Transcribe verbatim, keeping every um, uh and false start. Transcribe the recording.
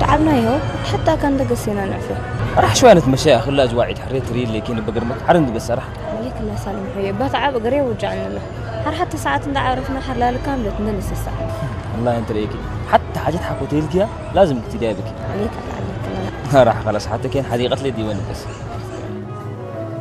تعبنا يهو حتى كان دقسينا نعفه راح شوي نتمشى أخذ لا أجواعد حريت ريل لكن بقرمك حرن دقس راح عليك الله سالم حي بتعب قريب وجعنا له هر حتى ساعات ندع عرفنا حلال كاملة ننسى الساعة والله أنت ريكي حتى حاجات حكوتيلك لازم تجابك عليك عليك الله راح خلاص حتى كان حديقة لي ديوان بس